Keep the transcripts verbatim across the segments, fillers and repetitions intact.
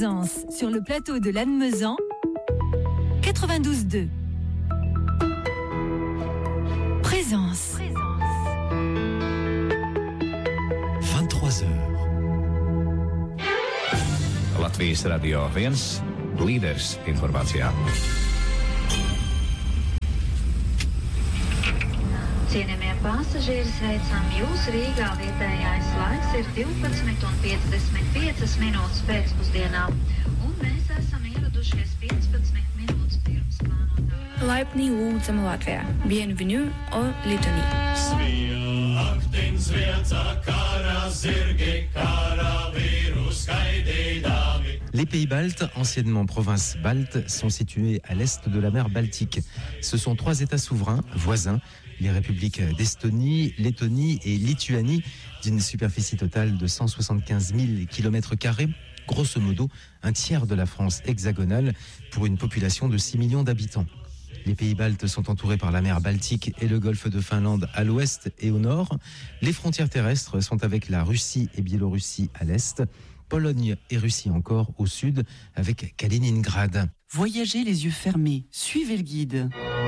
présence sur le plateau de Lannemezan, quatre-vingt-douze deux. Présence. vingt-trois heures. Latvijas Radio viens, līderis informācijā. Cienījamie pasažieri, sveicam jūs Rīgā. Vietējais laiks ir divpadsmit un piecdesmit piecas minūtes pēcpusdienā. Un mēs esam ieradušies piecpadsmit minūtes pirms plānotā. Laipni lūdzam Latvijā. Bienvenue en Lettonie. Sviaktin svieca kara zirgi, kara vīru skaidīdami. Les pays baltes, anciennement provinces baltes, sont situés à l'est de la mer Baltique. Ce sont trois États souverains, voisins, les républiques d'Estonie, Lettonie et Lituanie, d'une superficie totale de cent soixante-quinze mille kilomètres carrés, grosso modo un tiers de la France hexagonale pour une population de six millions d'habitants. Les pays baltes sont entourés par la mer Baltique et le golfe de Finlande à l'ouest et au nord. Les frontières terrestres sont avec la Russie et Biélorussie à l'est, Pologne et Russie encore au sud, avec Kaliningrad. Voyagez les yeux fermés, suivez le guide.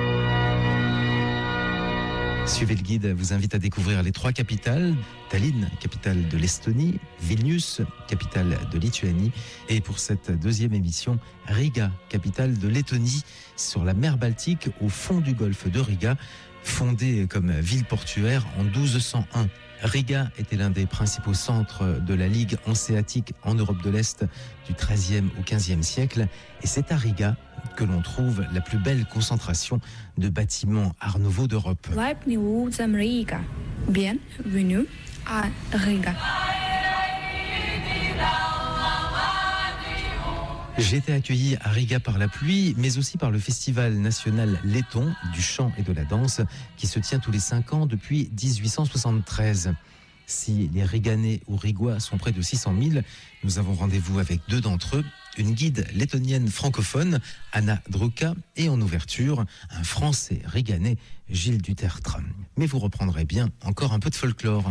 Suivez le guide vous invite à découvrir les trois capitales, Tallinn, capitale de l'Estonie, Vilnius, capitale de Lituanie, et pour cette deuxième émission, Riga, capitale de Lettonie, sur la mer Baltique, au fond du golfe de Riga, fondée comme ville portuaire en douze cent un. Riga était l'un des principaux centres de la Ligue hanséatique en Europe de l'Est du treizième au quinzième siècle, et c'est à Riga que l'on trouve la plus belle concentration de bâtiments Art Nouveau d'Europe. Laipni lūdzam Riga. Bienvenue à Riga. J'ai été accueilli à Riga par la pluie, mais aussi par le festival national letton du chant et de la danse qui se tient tous les cinq ans depuis dix-huit cent soixante-treize. Si les Riganais ou Rigois sont près de six cent mille, nous avons rendez-vous avec deux d'entre eux, une guide lettonienne francophone, Anna Druka, et en ouverture, un Français riganais, Gilles Dutertre. Mais vous reprendrez bien encore un peu de folklore.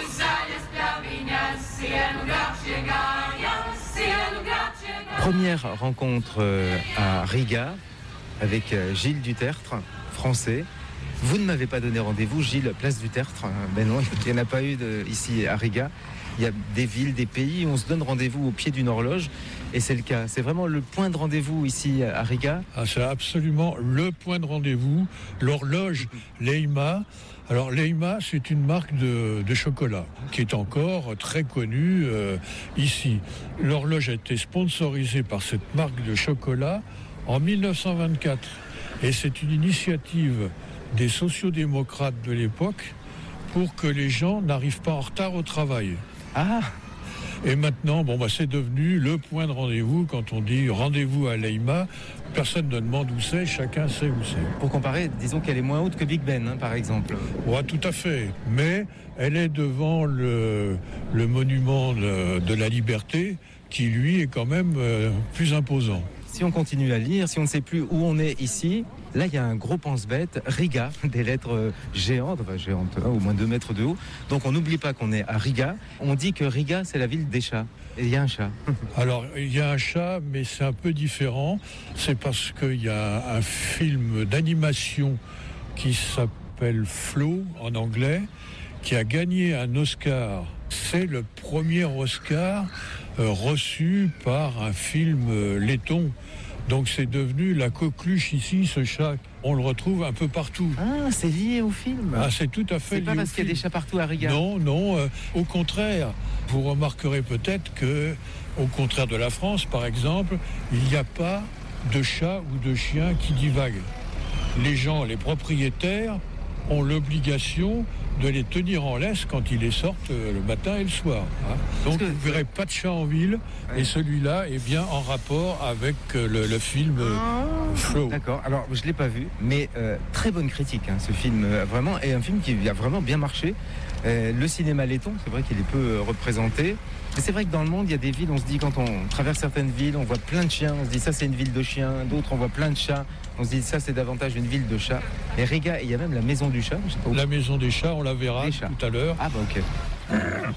Première rencontre à Riga avec Gilles Dutertre, français. Vous ne m'avez pas donné rendez-vous, Gilles, place Dutertre. Ben non, il n'y en a pas eu de, ici à Riga. Il y a des villes, des pays où on se donne rendez-vous au pied d'une horloge. Et c'est le cas. C'est vraiment le point de rendez-vous ici à Riga. Ah, c'est absolument le point de rendez-vous. L'horloge Leima. Alors Leima, c'est une marque de, de chocolat qui est encore très connue euh, ici. L'horloge a été sponsorisée par cette marque de chocolat en dix-neuf cent vingt-quatre. Et c'est une initiative des sociodémocrates de l'époque pour que les gens n'arrivent pas en retard au travail. Ah! Et maintenant, bon, bah, c'est devenu le point de rendez-vous. Quand on dit rendez-vous à Leima, personne ne demande où c'est, chacun sait où c'est. Pour comparer, disons qu'elle est moins haute que Big Ben, hein, par exemple. Ouais, tout à fait. Mais elle est devant le, le monument de, de la liberté, qui lui est quand même euh, plus imposant. Si on continue à lire, si on ne sait plus où on est ici, là il y a un gros pense-bête, Riga, des lettres géantes, enfin géantes, hein, au moins deux mètres de haut. Donc on n'oublie pas qu'on est à Riga. On dit que Riga c'est la ville des chats. Et il y a un chat. Alors il y a un chat, mais c'est un peu différent. C'est parce qu'il y a un film d'animation qui s'appelle Flow en anglais, qui a gagné un Oscar. C'est le premier Oscar euh, reçu par un film euh, letton. Donc c'est devenu la coqueluche ici, ce chat. On le retrouve un peu partout. Ah, c'est lié au film. Ah, c'est tout à fait lié au film. C'est pas parce qu'il y a des chats partout à Riga. Non, non. Euh, au contraire, vous remarquerez peut-être que, au contraire de la France, par exemple, il n'y a pas de chats ou de chiens qui divaguent. Les gens, les propriétaires, ont l'obligation de les tenir en laisse quand ils les sortent le matin et le soir. Hein. Donc vous ne verrez pas de chat en ville, ouais. Et celui-là est bien en rapport avec le, le film ah, Flow. D'accord, alors je ne l'ai pas vu, mais euh, très bonne critique, hein, ce film, euh, vraiment, et un film qui a vraiment bien marché. Euh, le cinéma letton, c'est vrai qu'il est peu euh, représenté. Mais c'est vrai que dans le monde, il y a des villes, on se dit, quand on traverse certaines villes, on voit plein de chiens, on se dit ça c'est une ville de chiens, d'autres on voit plein de chats, on se dit ça c'est davantage une ville de chats. Et Riga, il y a même la maison du chat, je sais pas où. La maison des chats, on la verra tout à l'heure. Ah bah ok.